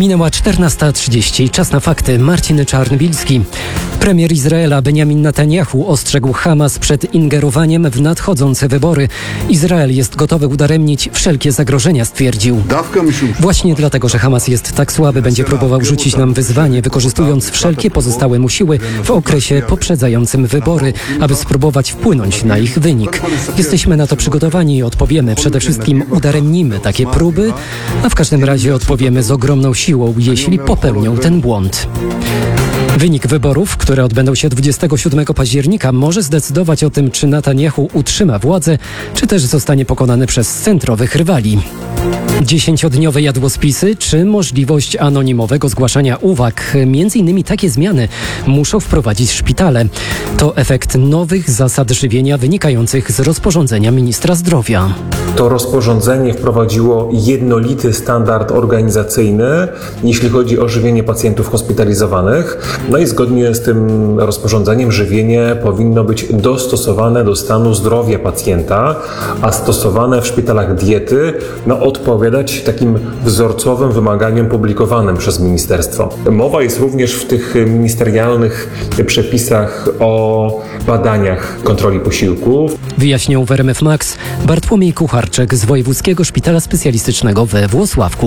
Minęła 14:30. Czas na fakty. Marcin Czarnbilski. Premier Izraela Benjamin Netanyahu ostrzegł Hamas przed ingerowaniem w nadchodzące wybory. Izrael jest gotowy udaremnić wszelkie zagrożenia, stwierdził. Właśnie dlatego, że Hamas jest tak słaby, będzie próbował rzucić nam wyzwanie, wykorzystując wszelkie pozostałe mu siły w okresie poprzedzającym wybory, aby spróbować wpłynąć na ich wynik. Jesteśmy na to przygotowani i odpowiemy. Przede wszystkim udaremnimy takie próby, a w każdym razie odpowiemy z ogromną siłą, jeśli popełnią ten błąd. Wynik wyborów, które odbędą się 27 października, może zdecydować o tym, czy Netanyahu utrzyma władzę, czy też zostanie pokonany przez centrowych rywali. 10-dniowe jadłospisy, czy możliwość anonimowego zgłaszania uwag. Między innymi takie zmiany muszą wprowadzić szpitale. To efekt nowych zasad żywienia wynikających z rozporządzenia ministra zdrowia. To rozporządzenie wprowadziło jednolity standard organizacyjny, jeśli chodzi o żywienie pacjentów hospitalizowanych. No i zgodnie z tym rozporządzeniem żywienie powinno być dostosowane do stanu zdrowia pacjenta, a stosowane w szpitalach diety odpowiadać takim wzorcowym wymaganiom publikowanym przez ministerstwo. Mowa jest również w tych ministerialnych przepisach o badaniach kontroli posiłków. Wyjaśnił w RMF Max Bartłomiej Kucharczyk z Wojewódzkiego Szpitala Specjalistycznego we Włocławku.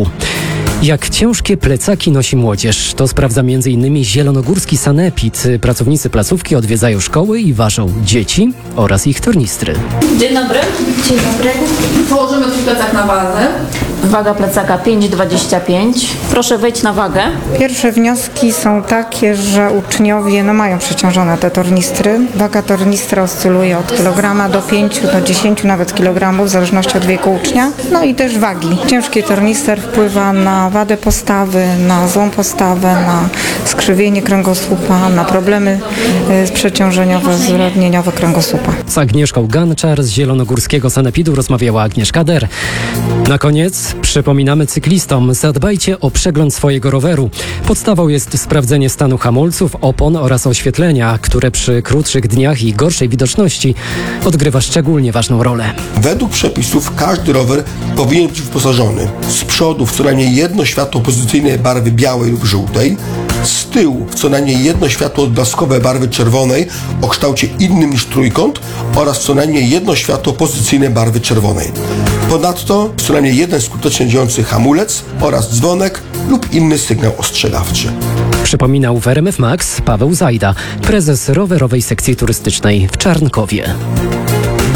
Jak ciężkie plecaki nosi młodzież, to sprawdza m.in. zielonogórski sanepid. Pracownicy placówki odwiedzają szkoły i ważą dzieci oraz ich tornistry. Dzień dobry. Dzień dobry. Położymy twój plecak na wadze. Waga plecaka 5,25. Proszę wejść na wagę. Pierwsze wnioski są takie, że uczniowie mają przeciążone te tornistry. Waga tornistra oscyluje od kilograma do 5 do 10 nawet kilogramów w zależności od wieku ucznia. No i też wagi. Ciężki tornister wpływa na wadę postawy, na złą postawę, na skrzywienie kręgosłupa, na problemy przeciążeniowe, zrewnieniowe kręgosłupa. Z Agnieszką Ganczar z zielonogórskiego sanepidu rozmawiała Agnieszka Der. Na koniec przypominamy cyklistom, zadbajcie o przegląd swojego roweru. Podstawą jest sprawdzenie stanu hamulców, opon oraz oświetlenia, które przy krótszych dniach i gorszej widoczności odgrywa szczególnie ważną rolę. Według przepisów każdy rower powinien być wyposażony z przodu w co najmniej jedno światło pozycyjnej barwy białej lub żółtej, z tyłu w co najmniej jedno światło odblaskowe barwy czerwonej o kształcie innym niż trójkąt oraz co najmniej jedno światło pozycyjnej barwy czerwonej. Ponadto co najmniej jeden skutecznie działający hamulec oraz dzwonek lub inny sygnał ostrzegawczy. Przypominał w RMF Max Paweł Zajda, prezes rowerowej sekcji turystycznej w Czarnkowie.